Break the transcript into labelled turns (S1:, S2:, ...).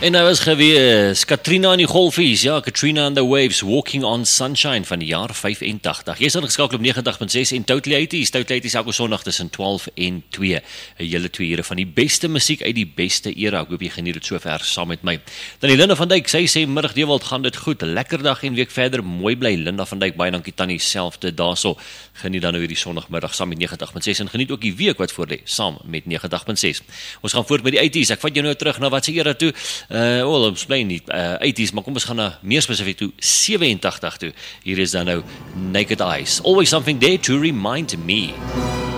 S1: En hy was gewees, Katrina en die golfies, ja, Katrina and the Waves, Walking on Sunshine van die jaar 85. Jy is ingeskakel op 90.6 en Totally 80's, Totally 80's elke sondag tussen 12 en 2. 'n Hele 2 ure van die beste musiek uit die beste era. Ek hoop jy geniet dit sover saam met my. Dan die Linda van Dijk, sy sê middag Dewald, gaan dit goed, lekker dag en week verder, mooi bly. Linda van Dijk, baie dankie Tannie, selfde daarso. Geniet dan nou hierdie sondagmiddag saam met 90.6 en geniet ook die week wat voor lê, saam met 90.6. Ons gaan voort met die 80's. Ek vat jou nou terug na wat se era toe. Ons bly nie 80's, maar kom ons gaan na meer spesifiek toe 87 toe. Hier is dan nou Naked Eyes. Always something there to remind me.